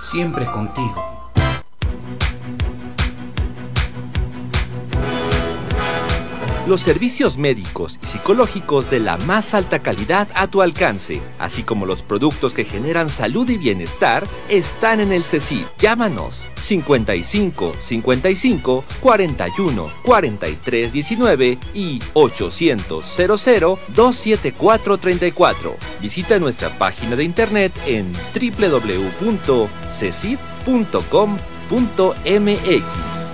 siempre contigo. Los servicios médicos y psicológicos de la más alta calidad a tu alcance, así como los productos que generan salud y bienestar, están en el CECID. Llámanos 55 55 41 43 19 y 800 00 274 34. Visita nuestra página de internet en www.cecid.com.mx.